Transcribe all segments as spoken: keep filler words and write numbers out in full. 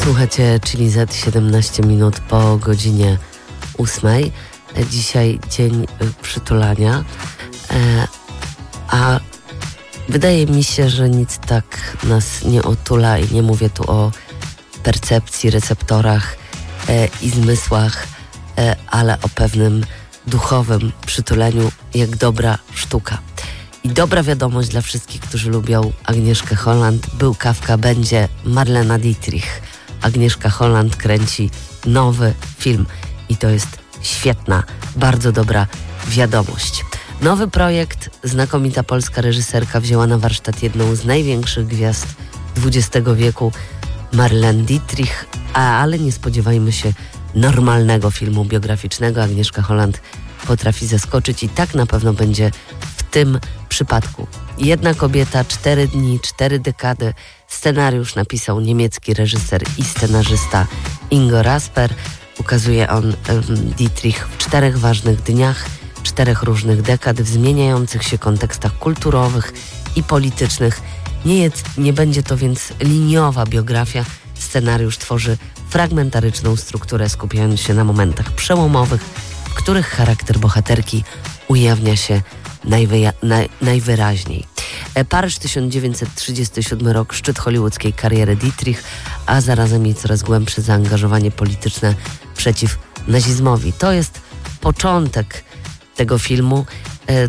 Słuchacie Chili Z, siedemnaście minut po godzinie ósmej. Dzisiaj dzień przytulania, e, a wydaje mi się, że nic tak nas nie otula i nie mówię tu o percepcji, receptorach e, i zmysłach, e, ale o pewnym duchowym przytuleniu, jak dobra sztuka. I dobra wiadomość dla wszystkich, którzy lubią Agnieszkę Holland. Był Kawka, będzie Marlena Dietrich. Agnieszka Holland kręci nowy film i to jest świetna, bardzo dobra wiadomość. Nowy projekt, znakomita polska reżyserka wzięła na warsztat jedną z największych gwiazd dwudziestego wieku, Marlene Dietrich, a, ale nie spodziewajmy się normalnego filmu biograficznego. Agnieszka Holland potrafi zaskoczyć i tak na pewno będzie w tym przypadku. Jedna kobieta, cztery dni, cztery dekady. Scenariusz napisał niemiecki reżyser i scenarzysta Ingo Rasper. Ukazuje on um, Dietrich w czterech ważnych dniach, czterech różnych dekad, w zmieniających się kontekstach kulturowych i politycznych. Nie, jest, nie będzie to więc liniowa biografia. Scenariusz tworzy fragmentaryczną strukturę, skupiając się na momentach przełomowych, w których charakter bohaterki ujawnia się najwyja- naj- najwyraźniej. Paryż tysiąc dziewięćset trzydziesty siódmy rok, szczyt hollywoodzkiej kariery Dietrich, a zarazem jej coraz głębsze zaangażowanie polityczne przeciw nazizmowi. To jest początek tego filmu. E,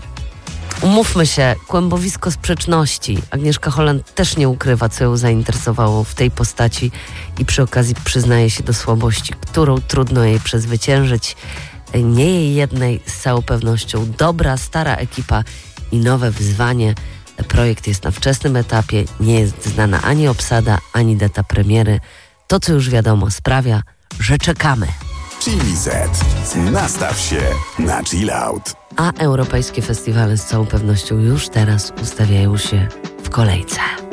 umówmy się, kłębowisko sprzeczności. Agnieszka Holland też nie ukrywa, co ją zainteresowało w tej postaci i przy okazji przyznaje się do słabości, którą trudno jej przezwyciężyć. Nie jej jednej, z całą pewnością dobra, stara ekipa i nowe wyzwanie. Projekt jest na wczesnym etapie, nie jest znana ani obsada, ani data premiery. To, co już wiadomo, sprawia, że czekamy. Chili Z. Nastaw się na chill out. A europejskie festiwale z całą pewnością już teraz ustawiają się w kolejce.